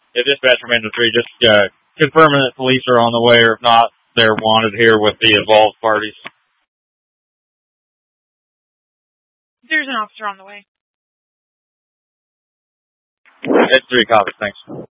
Yeah, dispatch from Mando 3, just confirming that police are on the way, or if not, they're wanted here with the involved parties. There's an officer on the way. It's 3 copies, thanks.